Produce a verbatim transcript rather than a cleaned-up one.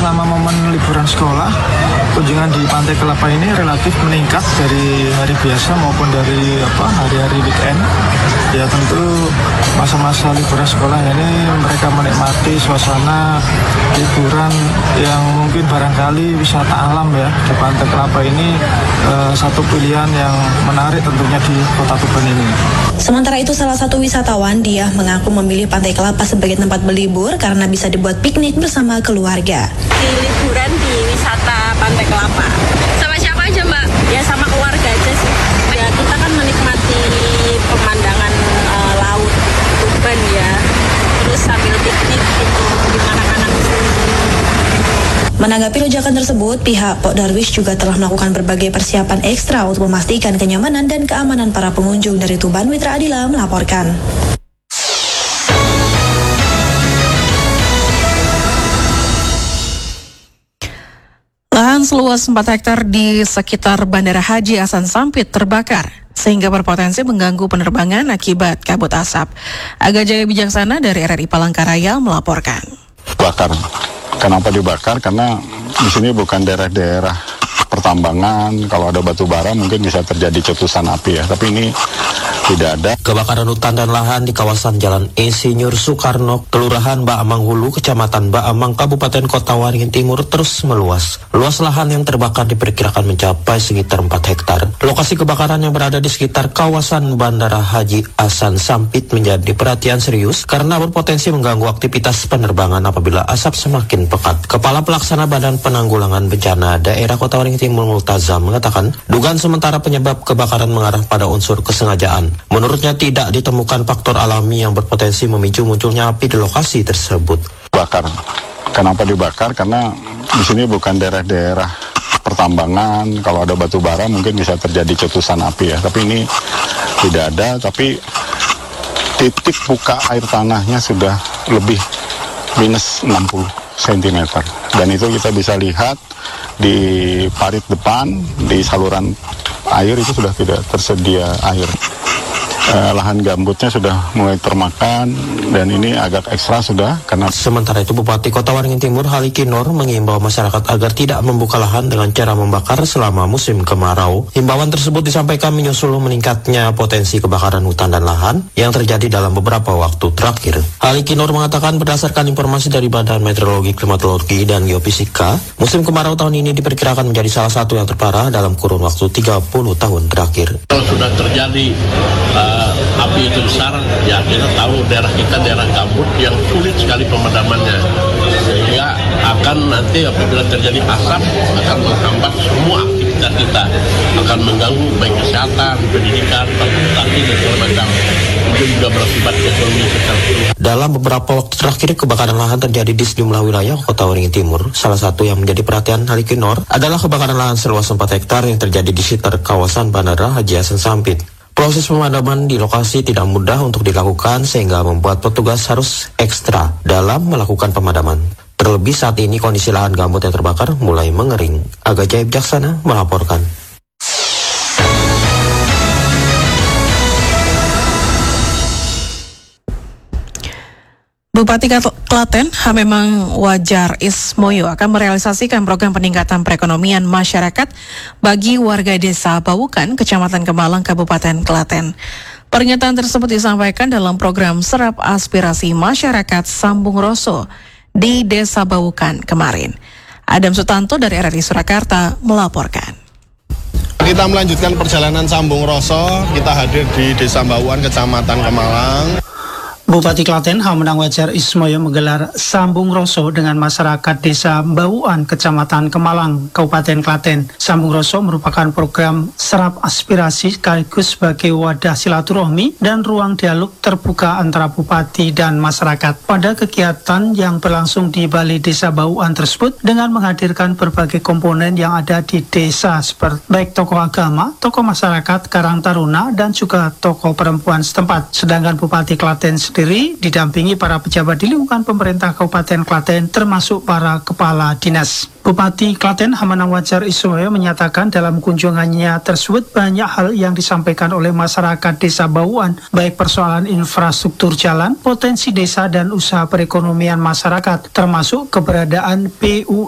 selama momen liburan sekolah, kunjungan di Pantai Kelapa ini relatif meningkat dari hari biasa maupun dari apa hari-hari weekend. Ya tentu masa-masa liburan sekolah ini mereka menikmati suasana liburan yang mungkin barangkali wisata alam ya. Di Pantai Kelapa ini eh, satu pilihan yang menarik tentunya di Kota Tuban ini. Sementara itu salah satu wisatawan dia mengaku memilih Pantai Kelapa sebagai tempat berlibur karena bisa dibuat piknik bersama keluarga. Di liburan di wisata Pantai Kelapa. Sama siapa aja Mbak? Ya sama keluarga aja sih. Ya kita kan menikmati pemandangan uh, laut Tuban ya. Terus sambil piknik gitu di mana-mana. Menanggapi lonjakan tersebut, pihak Pok Darwis juga telah melakukan berbagai persiapan ekstra untuk memastikan kenyamanan dan keamanan para pengunjung. Dari Tuban, Witra Adila melaporkan. Lahan seluas empat hektar di sekitar Bandara Haji Hasan Sampit terbakar sehingga berpotensi mengganggu penerbangan akibat kabut asap. Aga Jaya Bijaksana dari R R I Palangkaraya melaporkan. Bakar. Kenapa dibakar? Karena di sini bukan daerah-daerah pertambangan. Kalau ada batu bara mungkin bisa terjadi cetusan api ya. Tapi ini tidak ada. Kebakaran hutan dan lahan di kawasan Jalan Insinyur Soekarno, Kelurahan Baamang Hulu, Kecamatan Baamang, Kabupaten Kota Waringin Timur terus meluas. Luas lahan yang terbakar diperkirakan mencapai sekitar empat hektar. Lokasi kebakaran yang berada di sekitar kawasan Bandara Haji Hasan Sampit menjadi perhatian serius karena berpotensi mengganggu aktivitas penerbangan apabila asap semakin pekat. Kepala Pelaksana Badan Penanggulangan Bencana Daerah Kota Waringin Timur Multazam mengatakan, dugaan sementara penyebab kebakaran mengarah pada unsur kesengajaan. Menurutnya tidak ditemukan faktor alami yang berpotensi memicu munculnya api di lokasi tersebut. Bakar. Kenapa dibakar? Karena di sini bukan daerah-daerah pertambangan. Kalau ada batu bara mungkin bisa terjadi cetusan api ya. Tapi ini tidak ada. Tapi titik buka air tanahnya sudah lebih minus enam puluh sentimeter. Dan itu kita bisa lihat di parit depan, di saluran air itu sudah tidak tersedia air. Uh, lahan gambutnya sudah mulai termakan dan ini agak ekstra sudah karena. Sementara itu Bupati Kota Waringin Timur Haliki Nur mengimbau masyarakat agar tidak membuka lahan dengan cara membakar selama musim kemarau. Himbauan tersebut disampaikan menyusul meningkatnya potensi kebakaran hutan dan lahan yang terjadi dalam beberapa waktu terakhir. Haliki Nur mengatakan berdasarkan informasi dari Badan Meteorologi, Klimatologi, dan Geofisika, musim kemarau tahun ini diperkirakan menjadi salah satu yang terparah dalam kurun waktu tiga puluh tahun terakhir. Kalau sudah terjadi uh, api itu besar, ya kita tahu daerah kita daerah gambut yang sulit sekali pemadamannya, sehingga akan nanti apabila terjadi asap akan menghambat semua aktivitas kita, akan mengganggu baik kesehatan, pendidikan, transportasi dan segala macam. Itu juga berakibat ekonomi secara keseluruhan. Dalam beberapa waktu terakhir kebakaran lahan terjadi di sejumlah wilayah Kota Waringin Timur. Salah satu yang menjadi perhatian Haliki Nur adalah kebakaran lahan seluas empat hektar yang terjadi di sekitar kawasan Bandara Haji Hasan Sampit. Proses pemadaman di lokasi tidak mudah untuk dilakukan sehingga membuat petugas harus ekstra dalam melakukan pemadaman. Terlebih saat ini kondisi lahan gambut yang terbakar mulai mengering. Aga Jaya Bijaksana melaporkan. Bupati Klaten, Hamemang Wajar Ismoyo akan merealisasikan program peningkatan perekonomian masyarakat bagi warga desa Bawukan, Kecamatan Kemalang, Kabupaten Klaten. Pernyataan tersebut disampaikan dalam program Serap Aspirasi Masyarakat Sambung Roso di Desa Bawukan kemarin. Adam Sutanto dari R R I Surakarta melaporkan. Kita melanjutkan perjalanan Sambung Roso, kita hadir di Desa Bawukan, Kecamatan Kemalang. Bupati Klaten Hamemang Wajar Ismoyo menggelar Sambung Roso dengan masyarakat Desa Bawukan, Kecamatan Kemalang, Kabupaten Klaten. Sambung Roso merupakan program serap aspirasi sekaligus sebagai wadah silaturahmi dan ruang dialog terbuka antara bupati dan masyarakat. Pada kegiatan yang berlangsung di Balai Desa Bawukan tersebut dengan menghadirkan berbagai komponen yang ada di desa seperti baik tokoh agama, tokoh masyarakat, Karang Taruna, dan juga tokoh perempuan setempat. Sedangkan Bupati Klaten sendiri didampingi para pejabat di lingkungan pemerintah Kabupaten Klaten termasuk para kepala dinas. Bupati Klaten Hamemang Wajar Ismoyo menyatakan dalam kunjungannya tersebut banyak hal yang disampaikan oleh masyarakat Desa Bawukan, baik persoalan infrastruktur jalan, potensi desa dan usaha perekonomian masyarakat, termasuk keberadaan B U